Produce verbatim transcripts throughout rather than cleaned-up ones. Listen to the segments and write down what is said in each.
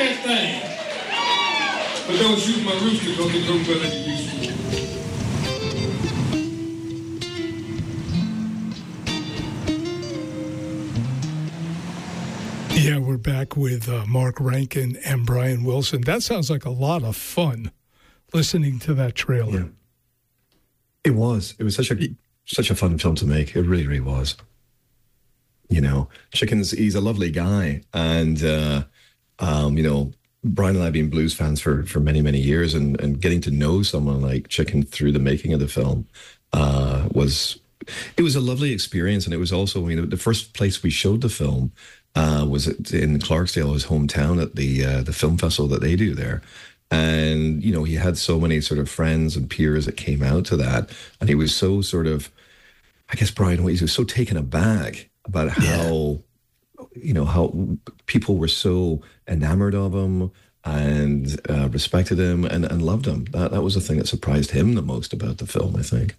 that thing. But don't shoot my rooster because they don't go like you used to. Yeah, we're back with uh, Mark Rankin and Brian Wilson. That sounds like a lot of fun, listening to that trailer. Yeah. It was. It was such a such a fun film to make. It really, really was. You know, Chicken's, he's a lovely guy. And, uh, um, you know, Brian and I have been blues fans for, for many, many years. And, and getting to know someone like Chicken through the making of the film uh, was, it was a lovely experience. And it was also, you know, the first place we showed the film Uh, was in Clarksdale, his hometown, at the uh, the film festival that they do there. And, you know, he had so many sort of friends and peers that came out to that. And he was so sort of, I guess, Brian, he was so taken aback about how, yeah. you know, how people were so enamored of him and uh, respected him and, and loved him. That, that was the thing that surprised him the most about the film, I think.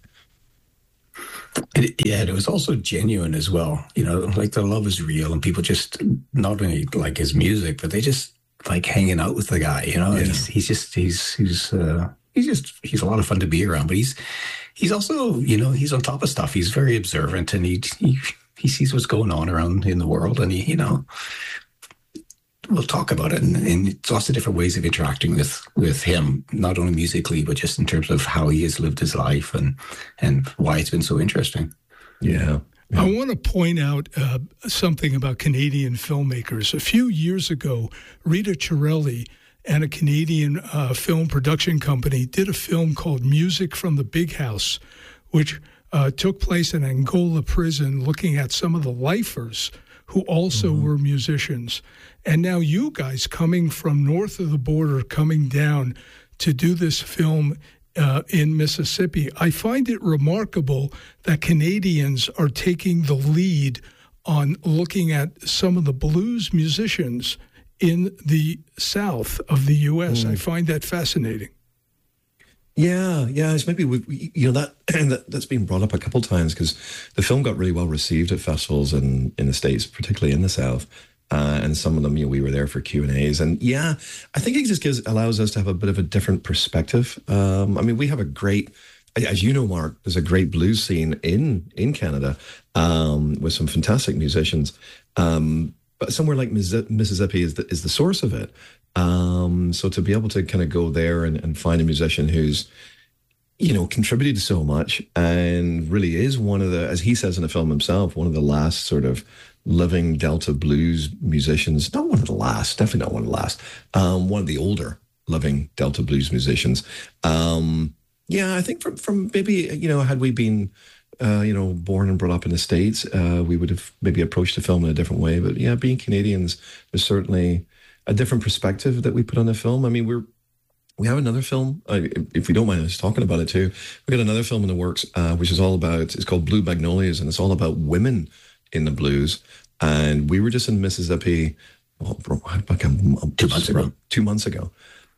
It, yeah, and it was also genuine as well. You know, like the love is real, and people just not only like his music, but they just like hanging out with the guy. You know, yeah. he's, he's just he's he's uh, he's just he's a lot of fun to be around. But he's he's also, you know, he's on top of stuff. He's very observant, and he he he sees what's going on around in the world, and he you know. We'll talk about it, and, and it's lots of different ways of interacting with, with him, not only musically, but just in terms of how he has lived his life and and why it's been so interesting. Yeah. yeah. I want to point out uh, something about Canadian filmmakers. A few years ago, Rita Chiarelli and a Canadian uh, film production company did a film called Music from the Big House, which uh, took place in Angola prison, looking at some of the lifers who also mm-hmm. were musicians. And now you guys coming from north of the border, coming down to do this film uh, in Mississippi. I find it remarkable that Canadians are taking the lead on looking at some of the blues musicians in the south of the U S. Mm. I find that fascinating. Yeah, yeah, it's maybe we, we, you know that, that that's been brought up a couple of times because the film got really well received at festivals in in the States, particularly in the South, uh, and some of them, you know, we were there for Q and A's, and yeah, I think it just gives allows us to have a bit of a different perspective. Um, I mean, we have a great, as you know, Mark, there's a great blues scene in in Canada um, with some fantastic musicians, um, but somewhere like Mississippi is the, is the source of it. Um, so to be able to kind of go there and, and find a musician who's, you know, contributed so much and really is one of the, as he says in the film himself, one of the last sort of living Delta blues musicians, not one of the last, definitely not one of the last, um, one of the older living Delta blues musicians. Um, yeah, I think from, from maybe, you know, had we been, uh, you know, born and brought up in the States, uh, we would have maybe approached the film in a different way. But yeah, being Canadians, there's certainly a different perspective that we put on the film. I mean, we're we have another film, uh, if we don't mind us talking about it too. We got another film in the works, uh, which is all about, it's called Blue Magnolias, and it's all about women in the blues. And we were just in Mississippi, well, like a, a, two months ago. Two months ago.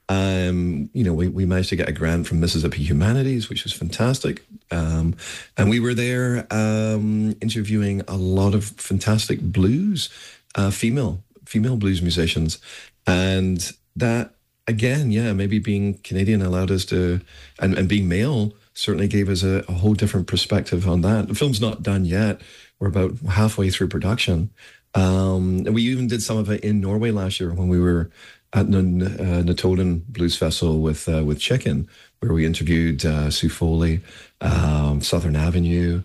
Um, you know, we, we managed to get a grant from Mississippi Humanities, which was fantastic. Um, and we were there um, interviewing a lot of fantastic blues, uh, female female blues musicians. And that, again, yeah, maybe being Canadian allowed us to, and, and being male certainly gave us a, a whole different perspective on that. The film's not done yet. We're about halfway through production. Um, and we even did some of it in Norway last year when we were at the uh, Notodden Blues Festival with uh, with Chicken, where we interviewed uh, Sue Foley, um, Southern Avenue.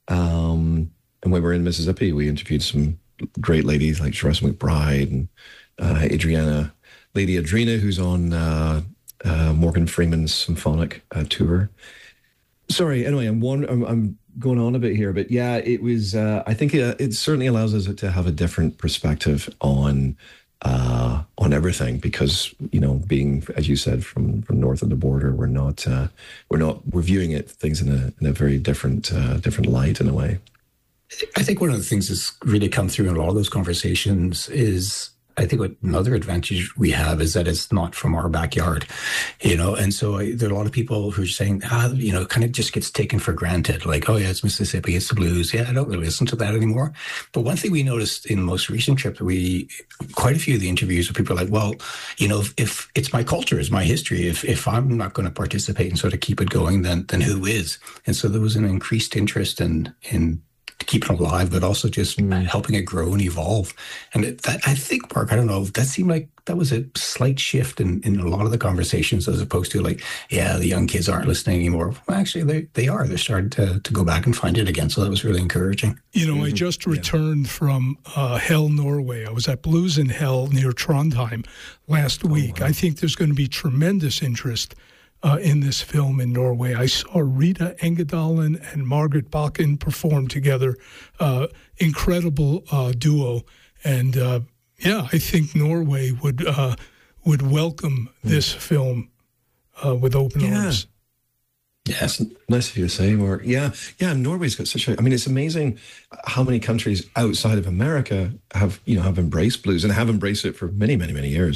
Um, and when we were in Mississippi, we interviewed some great ladies like Sharessa McBride and uh, Adriana, Lady Adrina, who's on uh, uh, Morgan Freeman's symphonic uh, tour. Sorry, anyway, I'm, one, I'm I'm going on a bit here, but yeah, it was. Uh, I think it, it certainly allows us to have a different perspective on uh, on everything because you know, being as you said from from north of the border, we're not uh, we're not we're viewing it things in a in a very different uh, different light in a way. I think one of the things that's really come through in a lot of those conversations is I think what another advantage we have is that it's not from our backyard, you know. And so I, there are a lot of people who are saying, ah, you know, kind of just gets taken for granted. Like, oh yeah, it's Mississippi, it's the blues. Yeah, I don't really listen to that anymore. But one thing we noticed in the most recent trip, we quite a few of the interviews where people are like, well, you know, if, if it's my culture, it's my history. If if I'm not going to participate and sort of keep it going, then then who is? And so there was an increased interest in in keeping it alive, but also just mm. helping it grow and evolve. And it, that, I think, Mark, I don't know, that seemed like that was a slight shift in, in a lot of the conversations, as opposed to like, yeah, the young kids aren't listening anymore. Well, actually, they they are. They're starting to, to go back and find it again. So that was really encouraging. You know, mm-hmm. I just returned yeah. from uh, Hell, Norway. I was at Blues in Hell near Trondheim last week. Oh, wow. I think there's going to be tremendous interest Uh, in this film in Norway. I saw Rita Engedalen and Margaret Bakken perform together. Uh, incredible uh, duo. And uh, yeah, I think Norway would uh, would welcome this mm. film uh, with open yeah. arms. Yes, nice of you to say, Mark. Yeah, yeah. Norway's got such a. I mean, it's amazing how many countries outside of America have you know have embraced blues and have embraced it for many, many, many years.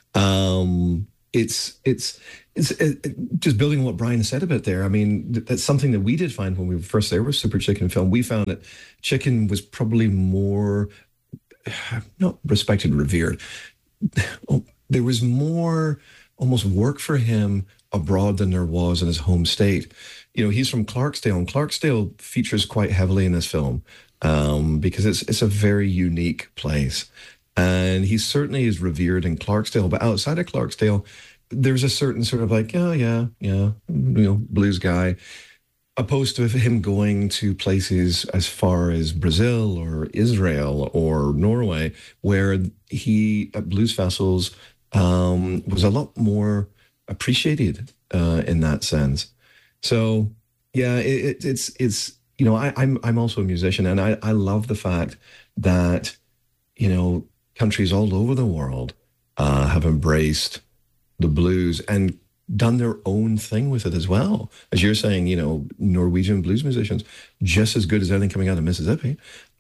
Um, it's it's. It's it, just building on what Brian said a bit there. I mean, that's something that we did find when we were first there with Super Chicken Film. We found that Chicken was probably more, not respected, revered. There was more almost work for him abroad than there was in his home state. You know, he's from Clarksdale, and Clarksdale features quite heavily in this film um, because it's it's a very unique place. And he certainly is revered in Clarksdale, but outside of Clarksdale, there's a certain sort of like, oh, yeah, yeah, you know, blues guy, opposed to him going to places as far as Brazil or Israel or Norway, where he, at blues festivals, um, was a lot more appreciated uh, in that sense. So, yeah, it, it, it's, it's you know, I, I'm I'm also a musician, and I, I love the fact that, you know, countries all over the world uh, have embraced the blues and done their own thing with it as well. As you're saying, you know, Norwegian blues musicians, just as good as anything coming out of Mississippi.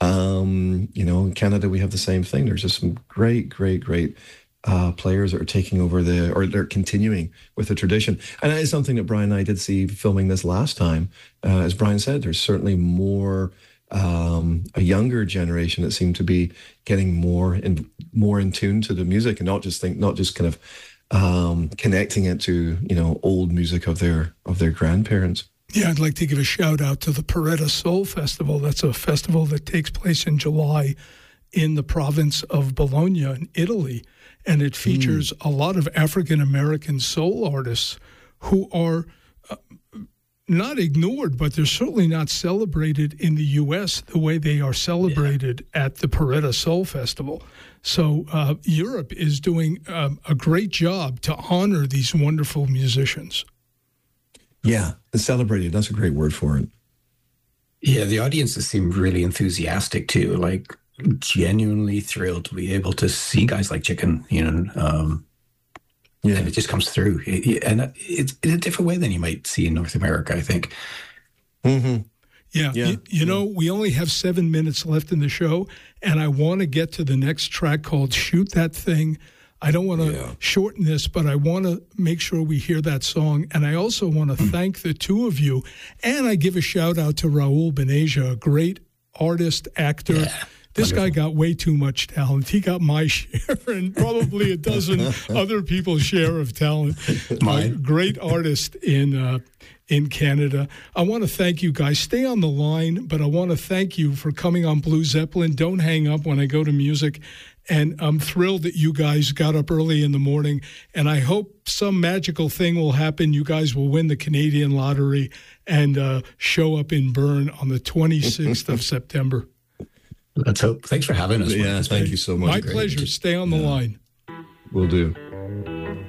Um, you know, in Canada, we have the same thing. There's just some great, great, great uh, players that are taking over the, or they're continuing with the tradition. And that is something that Brian and I did see filming this last time. Uh, as Brian said, there's certainly more, um, a younger generation that seem to be getting more in, more in tune to the music, and not just think, not just kind of, um, connecting it to, you know, old music of their of their grandparents. Yeah, I'd like to give a shout out to the Porretta Soul Festival. That's a festival that takes place in July in the province of Bologna in Italy, and it features mm. a lot of African-American soul artists who are uh, not ignored, but they're certainly not celebrated in the U S the way they are celebrated yeah. at the Porretta Soul Festival. So uh, Europe is doing um, a great job to honor these wonderful musicians. Yeah, celebrated. That's a great word for it. Yeah, the audiences seem really enthusiastic too, like genuinely thrilled to be able to see guys like Chicken, you know, um, yeah. and it just comes through. And it's in a different way than you might see in North America, I think. Mm-hmm. Yeah, yeah. You, you know, we only have seven minutes left in the show, and I want to get to the next track called Shoot That Thing. I don't want to yeah. shorten this, but I want to make sure we hear that song. And I also want to thank the two of you. And I give a shout out to Raul Beneja, a great artist, actor. Yeah. This Wonderful. guy got way too much talent. He got my share and probably a dozen other people's share of talent. Mine. A great artist in uh, in Canada. I want to thank you guys. Stay on the line, but I want to thank you for coming on Blue Zeppelin. Don't hang up when I go to music. And I'm thrilled that you guys got up early in the morning. And I hope some magical thing will happen. You guys will win the Canadian lottery and uh, show up in Bern on the twenty-sixth of September. Let's hope. Thanks for having us. Yeah, thank you so much. My Great. pleasure. Stay on the yeah. line. Will do.